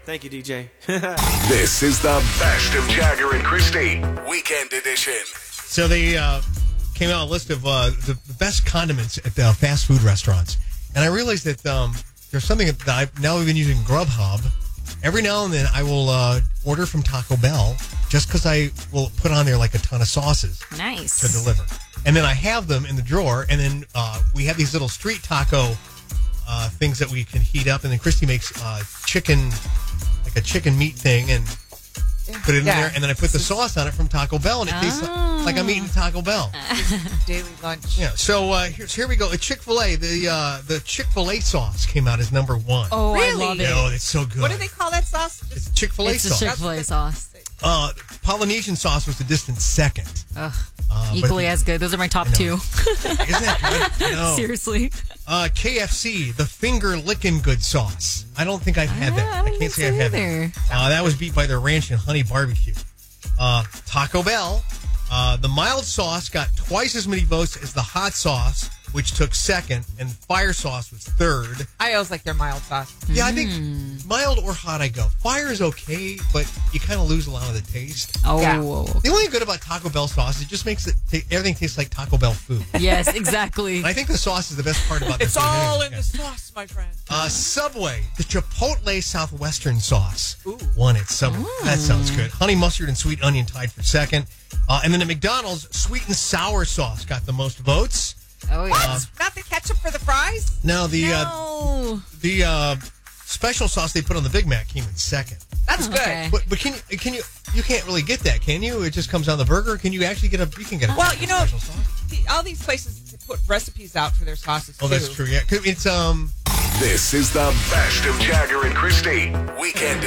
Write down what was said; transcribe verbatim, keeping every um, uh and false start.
Thank you, D J. This is the best of Jagger and Christy, Weekend Edition. So they uh, came out a list of uh, the best condiments at the fast food restaurants. And I realized that um, there's something that I've now been using Grubhub. Every now and then I will uh, order from Taco Bell just because I will put on there like a ton of sauces. Nice. To deliver. And then I have them in the drawer. And then uh, we have these little street taco uh, things that we can heat up. And then Christy makes uh, chicken, like a chicken meat thing, and put it in Yeah. there. And then I put the sauce on it from Taco Bell, and it tastes like, like I'm eating Taco Bell. Daily lunch. Yeah. So uh, here's here we go. Chick-fil-A. The uh, the Chick-fil-A sauce came out as number one. Oh, Really? I love it. Oh, it's so good. What do they call that sauce? Just It's Chick-fil-A It's a sauce. Chick-fil-A sauce. Uh, Polynesian sauce was a distant second. Ugh. Uh, Equally but, as good. Those are my top I know. two. Isn't that good? I know. Seriously. Uh, K F C, the finger licking good sauce. I don't think I've had Ah, that. I don't can't think say so I've had either. that. Uh, that was beat by their ranch and honey barbecue. Uh, Taco Bell, uh, the mild sauce got twice as many votes as the hot sauce, which took second, and fire sauce was third. I always like their mild sauce. Yeah, I think mild or hot I go. Fire is okay, but you kind of lose a lot of the taste. Oh. Yeah. The only thing good about Taco Bell sauce is it just makes it t- everything taste like Taco Bell food. Yes, exactly. And I think the sauce is the best part about It's this. all in the sauce, my friend. Uh, Subway, the Chipotle Southwestern sauce. Ooh. Won it. Subway. That sounds good. Honey mustard and sweet onion tied for second. Uh, and then at McDonald's, sweet and sour sauce got the most votes. Oh, yeah. What? Not the ketchup for the fries? Now the uh, No. the uh, special sauce they put on the Big Mac came in second. That's good. Okay. But but can you can you you can't really get that, can you? It just comes on the burger. Can you actually get a you can get a Well, you know, special sauce? the- all these places put recipes out for their sauces, Oh, too. that's true. Yeah, 'Cause it's um This is the best of Jagger and Christy, Weekend